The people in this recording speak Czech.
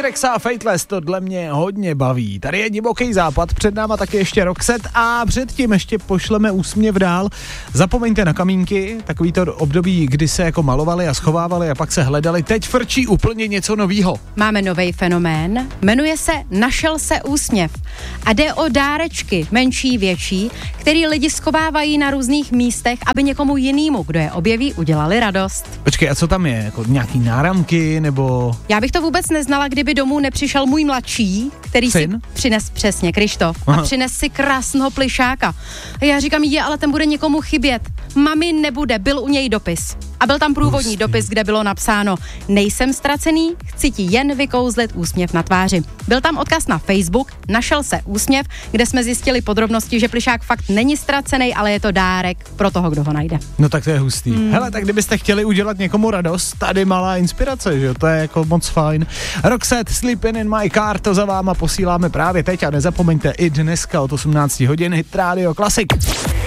T-Rexa a Fateless, to dle mě hodně baví. Tady je Divoký západ, před náma taky ještě Roxette a předtím ještě pošleme úsměv dál. Zapomeňte na kamínky, takový to období, kdy se jako malovali a schovávali a pak se hledali. Teď frčí úplně něco novýho. Máme nový fenomén, jmenuje se Našel se úsměv a jde o dárečky, menší, větší, který lidi schovávají na různých místech, aby někomu jinému, kdo je objeví, udělali radost. Počkej, a co tam je? Jako nějaký náramky nebo... Já bych to vůbec neznala, kdyby domů nepřišel můj mladší, který Syn? si přines přesně Krištof a přines si krásného plišáka. A já říkám, ale ten bude někomu chybět. Mami nebude, byl u něj dopis. A byl tam průvodní dopis, kde bylo napsáno: nejsem ztracený, chci ti jen vykouzlit úsměv na tváři. Byl tam odkaz na Facebook, Našel se úsměv, kde jsme zjistili podrobnosti, že plišák fakt není ztracený, ale je to dárek pro toho, kdo ho najde. No tak to je hustý. Hele, tak kdybyste chtěli udělat někomu radost, tady malá inspirace, že jo, to je jako moc fajn. Roxette, Sleeping in my car, to za váma posíláme právě teď a nezapomeňte i dneska od 18 hodin Hit Radio Classic.